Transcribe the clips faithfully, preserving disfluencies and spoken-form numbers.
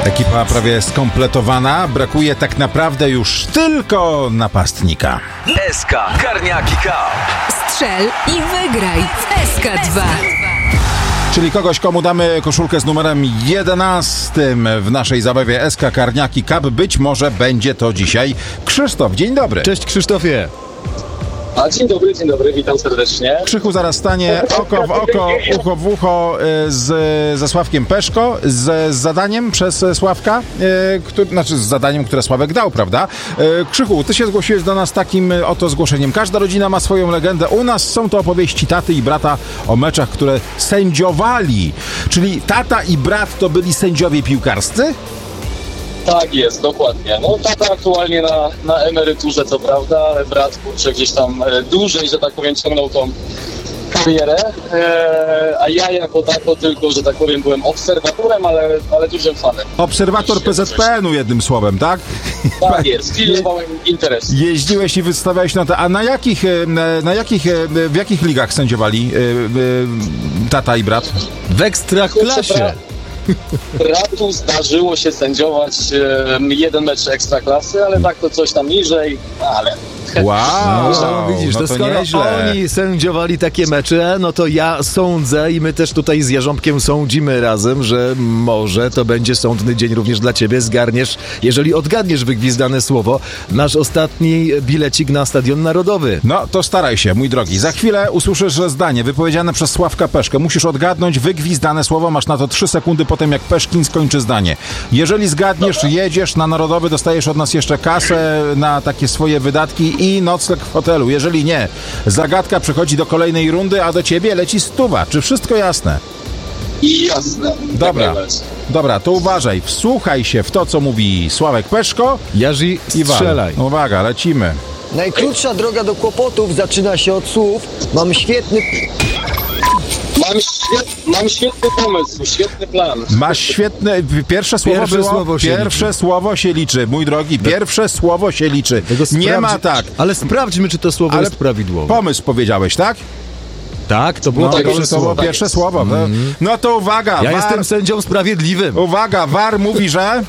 Ekipa prawie skompletowana, brakuje tak naprawdę już tylko napastnika. S K Karniaki Cup. Strzel i wygraj w S K dwa. Czyli kogoś, komu damy koszulkę z numerem jedenastym w naszej zabawie S K Karniaki Cup. Być może będzie to dzisiaj Krzysztof. Dzień dobry. Cześć Krzysztofie. A dzień dobry, dzień dobry, witam serdecznie. Krzychu zaraz stanie oko w oko, ucho w ucho z, ze Sławkiem Peszko, z, z zadaniem przez Sławka, e, który, znaczy z zadaniem, które Sławek dał, prawda? E, Krzychu, ty się zgłosiłeś do nas takim oto zgłoszeniem. Każda rodzina ma swoją legendę. U nas są to opowieści taty i brata o meczach, które sędziowali. Czyli tata i brat to byli sędziowie piłkarscy? Tak jest, dokładnie. No tata aktualnie na, na emeryturze, co prawda, ale brat kurczę gdzieś tam e, dłużej, że tak powiem, ciągnął tą karierę, e, a ja jako tako tylko, że tak powiem, byłem obserwatorem, ale, ale dużym fanem. Obserwator P Z P N u jednym słowem, tak? Tak jest, pilnowałem interes. Jeździłeś i wystawiałeś na te. A na jakich, na, na jakich, w jakich ligach sędziowali y, y, tata i brat? W Ekstraklasie. Bratu zdarzyło się sędziować e, jeden mecz Ekstraklasy, ale tak to coś tam niżej, ale... Wow, No, widzisz, no to, to skoro nieźle. oni sędziowali takie mecze, no to ja sądzę i my też tutaj z Jarząbkiem sądzimy razem, że może to będzie sądny dzień również dla ciebie. Zgarniesz, jeżeli odgadniesz wygwizdane słowo, nasz ostatni bilecik na Stadion Narodowy. No to staraj się, mój drogi. Za chwilę usłyszysz, że zdanie wypowiedziane przez Sławka Peszkę. Musisz odgadnąć wygwizdane słowo, masz na to trzy sekundy po tym, jak Peszkin skończy zdanie. Jeżeli zgadniesz, Dobra. jedziesz na Narodowy, dostajesz od nas jeszcze kasę na takie swoje wydatki i nocleg w hotelu. Jeżeli nie, zagadka przechodzi do kolejnej rundy, a do ciebie leci stuwa. Czy wszystko jasne? Jasne. Dobra, dobra, to uważaj. Wsłuchaj się w to, co mówi Sławek Peszko. Jarzy, i wal. strzelaj. Uwaga, lecimy. Najkrótsza droga do kłopotów zaczyna się od słów. Mam świetny... Mam, świet, mam świetny pomysł, świetny plan. Masz świetne... Pierwsze słowo Pierwsze było... słowo się Pierwsze liczy. słowo się liczy, mój drogi. Pierwsze słowo się liczy. Tego Nie sprawdzi- ma tak. Ale sprawdźmy, czy to słowo Ale jest prawidłowe. Pomysł powiedziałeś, tak? Tak, to było No, pierwsze to było słowo. pierwsze słowo. No, no to uwaga. Ja war, jestem sędzią sprawiedliwym. Uwaga, war mówi, że...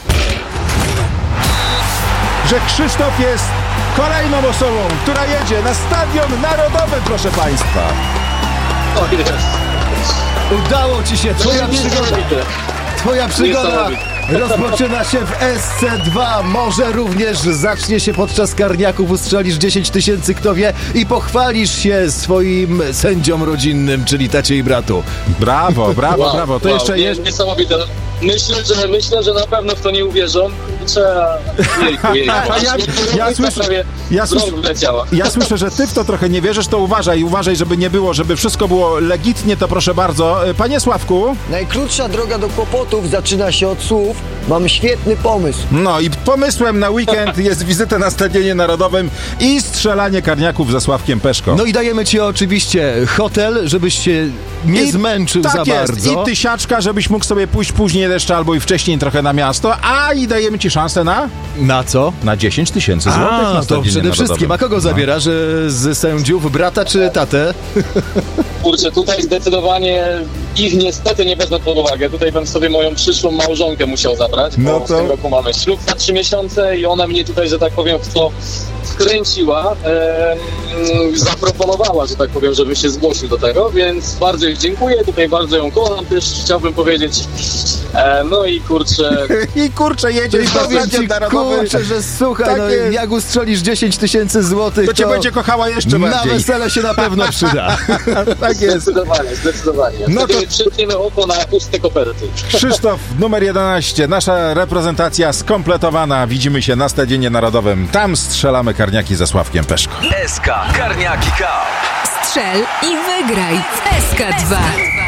że Krzysztof jest kolejną osobą, która jedzie na Stadion Narodowy, proszę państwa. O, jest. Udało ci się, twoja przygoda. Niesamowite. Twoja przygoda Niesamowite. rozpoczyna się w S C dwa. Może również zacznie się podczas karniaków. Ustrzelisz dziesięć tysięcy, kto wie, i pochwalisz się swoim sędziom rodzinnym, czyli tacie i bratu. Brawo, brawo, Wow, brawo. To wow, jeszcze nie- jest... Niesamowite. Myślę, że myślę, że na pewno w to nie uwierzą. Trzeba... Jejku, jejku. A ja- ja słyszę- prawie ja z słyszę- rąk wleciała. Ja słyszę, że ty w to trochę nie wierzysz, to uważaj, uważaj, żeby nie było, żeby wszystko było legitnie, to proszę bardzo. Panie Sławku, Najkrótsza droga do kłopotów zaczyna się od słów. Mam świetny pomysł. no i pomysłem na weekend jest wizyta na Stadionie Narodowym i strzelanie karniaków ze Sławkiem Peszko. No i dajemy ci oczywiście hotel, żebyś się nie I zmęczył tak za jest. bardzo. I tysiaczka, żebyś mógł sobie pójść później jeszcze albo i wcześniej trochę na miasto, a i dajemy ci szansę na, Na co? na dziesięć tysięcy złotych na A, to Stadionie przede Narodowym. wszystkim. A kogo zabierasz? e, Z sędziów? Brata czy tatę? Kurczę, tutaj zdecydowanie ich niestety nie wezmę pod uwagę. Tutaj bym sobie moją przyszłą małżonkę musiał zabrać, bo No w to- tym roku mamy ślub za trzy miesiące i ona mnie tutaj, że tak powiem, w to wkręciła, em, zaproponowała, że tak powiem, żebym się zgłosił do tego, więc bardzo jej dziękuję, tutaj bardzo ją kocham, też chciałbym powiedzieć. E, no i kurczę, I kurczę, jedziesz na Powiem Stadion ci, Narodowy. kurczę, że słuchaj, Tak no, jest. jak ustrzelisz dziesięć tysięcy złotych, To cię będzie kochała jeszcze na bardziej. wesele się na pewno przyda. Tak jest. zdecydowanie, zdecydowanie. No No to- to przytniemy oko na puste koperty. Krzysztof, numer jedenaście. Nasza reprezentacja skompletowana. Widzimy się na Stadionie Narodowym. Tam strzelamy karniaki ze Sławkiem Peszko. S K Karniaki Cup. Strzel i wygraj w S K dwa.